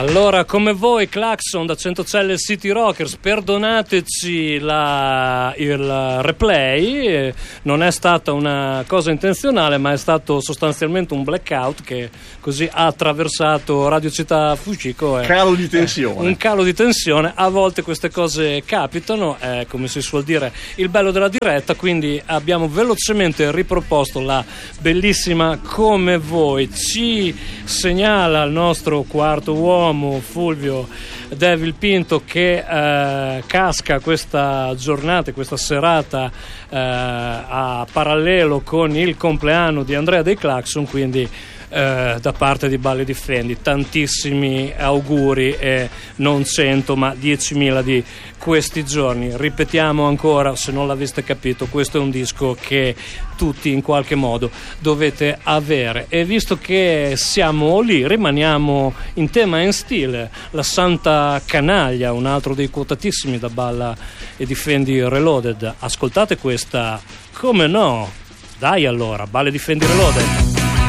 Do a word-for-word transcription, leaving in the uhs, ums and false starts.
Allora, come voi, Claxon da Centocelle City Rockers, perdonateci la, il replay, eh, non è stata una cosa intenzionale, ma è stato sostanzialmente un blackout che così ha attraversato Radio Città Fucico. Eh, calo di tensione. Eh, un calo di tensione, a volte queste cose capitano, è come si suol dire il bello della diretta, quindi abbiamo velocemente riproposto la bellissima Come voi. Ci segnala il nostro quarto uomo Fulvio Devil Pinto che eh, casca questa giornata, questa serata eh, a parallelo con il compleanno di Andrea dei Claxon, quindi eh, da parte di Balli Difendi tantissimi auguri, e non cento ma diecimila di questi giorni. Ripetiamo ancora, se non l'aveste capito, questo è un disco che tutti in qualche modo dovete avere, e visto che siamo lì rimaniamo in tema e in stile. La Santa Canaglia, un altro dei quotatissimi da Balla e Difendi Reloaded. Ascoltate questa, come no? Dai allora, Balla e Difendi Reloaded.